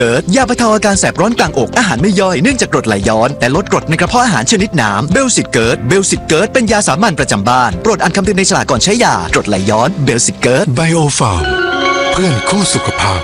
เกิดยาบรรเทาอาการแสบร้อนกลางอกอาหารไม่ย่อยเนื่องจากกรดไหลย้อนแต่ลดกรดในกระเพาะอาหารชนิดน้ำเบลสิตเกิดเป็นยาสามัญประจำบ้านโปรดอ่านคำเตือนในฉลากก่อนใช้ยากรดไหลย้อนเบลสิตเกิดไบโอฟาร์มเพื่อนคู่สุขภาพ